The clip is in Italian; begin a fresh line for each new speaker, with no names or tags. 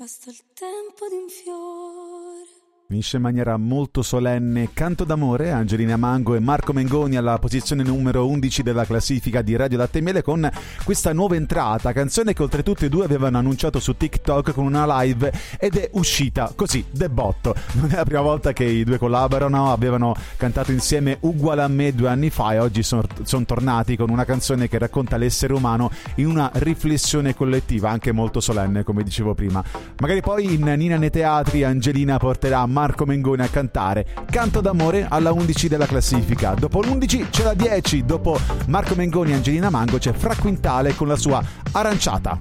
Basta il tempo di un fiore.
Finisce in maniera molto solenne Canto d'amore, Angelina Mango e Marco Mengoni alla posizione numero 11 della classifica di Radio Latte e Miele con questa nuova entrata, canzone che oltretutto i due avevano annunciato su TikTok con una live ed è uscita così, de botto. Non è la prima volta che i due collaborano, avevano cantato insieme Uguale a me 2 anni fa e oggi sono tornati con una canzone che racconta l'essere umano in una riflessione collettiva, anche molto solenne come dicevo prima. Magari poi in Nina nei teatri Angelina porterà Marco Mengoni a cantare Canto d'amore alla 11 della classifica. Dopo l'11 c'è la 10, dopo Marco Mengoni e Angelina Mango c'è Fra Quintale con la sua Aranciata.